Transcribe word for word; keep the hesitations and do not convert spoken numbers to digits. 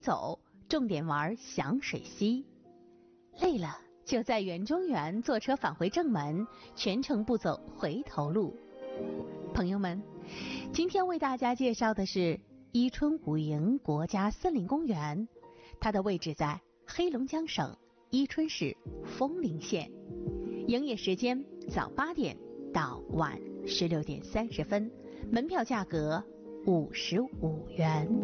走，重点玩响水溪。累了就在园中园坐车返回正门，全程不走回头路。朋友们，今天为大家介绍的是伊春五营国家森林公园，它的位置在黑龙江省伊春市枫林县，营业时间早八点到晚十六点三十分，门票价格五十五元。